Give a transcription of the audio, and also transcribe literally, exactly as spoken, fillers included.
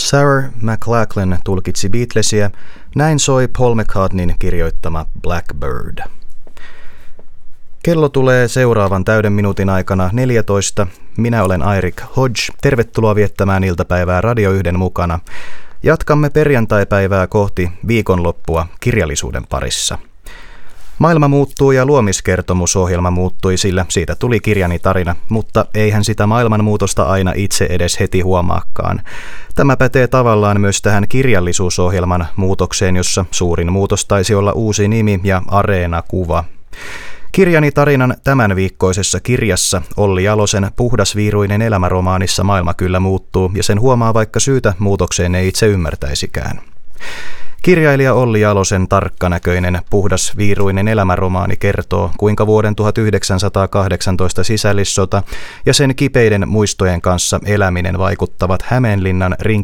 Sarah McLachlan tulkitsi Beatlesia, näin soi Paul McCartneyn kirjoittama Blackbird. Kello tulee seuraavan täyden minuutin aikana neljätoista. Minä olen Eirik Hodge. Tervetuloa viettämään iltapäivää Radio yhden mukana. Jatkamme perjantaipäivää kohti viikonloppua kirjallisuuden parissa. Maailma muuttuu ja luomiskertomusohjelma muuttui, sillä siitä tuli kirjani tarina, mutta eihän sitä maailmanmuutosta aina itse edes heti huomaakaan. Tämä pätee tavallaan myös tähän kirjallisuusohjelman muutokseen, jossa suurin muutos taisi olla uusi nimi ja areenakuva. Kirjani tarinan tämän viikkoisessa kirjassa Olli Jalosen puhdasviiruinen elämäromaanissa maailma kyllä muuttuu, ja sen huomaa, vaikka syytä muutokseen ei itse ymmärtäisikään. Kirjailija Olli Jalosen tarkkanäköinen puhdasviiruinen elämäromaani kertoo, kuinka vuoden tuhatyhdeksänsataakahdeksantoista sisällissota ja sen kipeiden muistojen kanssa eläminen vaikuttavat Hämeenlinnan